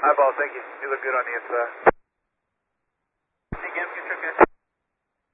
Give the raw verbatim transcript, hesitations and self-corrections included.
Eyeball, thank you. You look good on the inside.